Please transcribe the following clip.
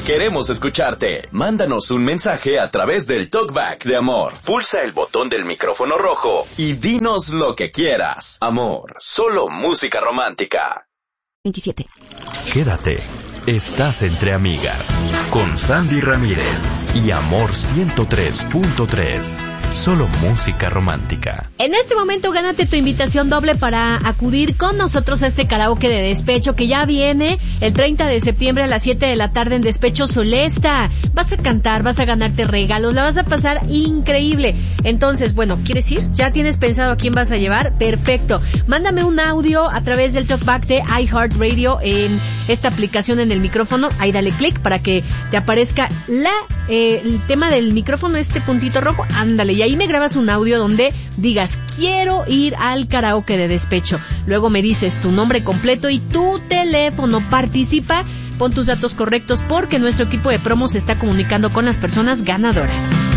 Queremos escucharte. Mándanos un mensaje a través del Talkback de Amor. Pulsa el botón del micrófono rojo y dinos lo que quieras. Amor, solo música romántica. 27. Quédate. Estás entre amigas. Con Sandy Ramírez y Amor 103.3. Solo música romántica. En este momento gánate tu invitación doble para acudir con nosotros a este karaoke de despecho que ya viene el 30 de septiembre a las 7 de la tarde en Despecho Solesta. Vas a cantar, vas a ganarte regalos, la vas a pasar increíble. Entonces, bueno, ¿quieres ir? ¿Ya tienes pensado a quién vas a llevar? Perfecto. Mándame un audio a través del talkback de iHeartRadio en esta aplicación en el micrófono. Ahí dale clic para que te aparezca el tema del micrófono, este puntito rojo. Ándale, y ahí me grabas un audio donde digas, quiero ir al karaoke de despecho. Luego me dices tu nombre completo y tu teléfono. Participa, pon tus datos correctos porque nuestro equipo de promos se está comunicando con las personas ganadoras.